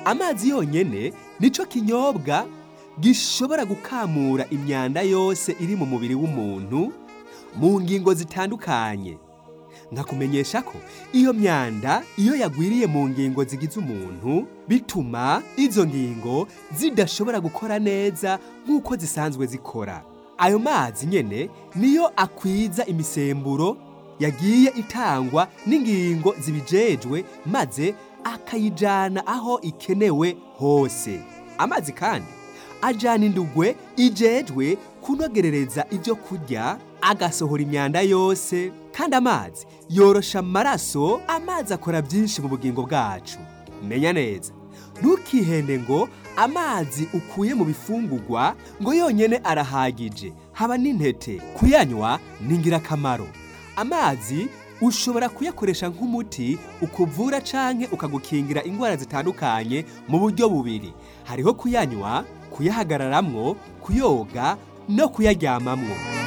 amazi yonyene nico kinyobwa gishobora gukamura imyanda yose iri mu mubiri w'umuntu mu ngingo zitandukanye. Nkakumenyesha ko iyo myanda iyo yagwiriye mu ngingo zigize umuntu bituma izo ngingo zidashobora gukora neza nk'uko zisanzwe zikora. Ayo mazi nyene niyo akwiza imisemburo yagiye itangwa n'ingingo zibijejwe maze akayijana aho ikenewe hose. Amazi kandi ajana indugwe ijejwe kunogerereza ibyo kurya agasohora imyanda yose, kandi amazi yorosha amaraso. Amazi akora byinshi mu bugingo bwacu. Menya neza, ntukihende ngo amazi ukuye mu bifungurwa ngo yonyene arahagije, haba n'intete. Kuyanywa ni ingirakamaro. Amazi ushobora kuyakoresha nk'umuti ukuvura canke ukagukingira indwara zitandukanye mu buryo bubiri. Hariho kuyanywa, kuyahagararamwo, kuyoga no kuyaryamamwo.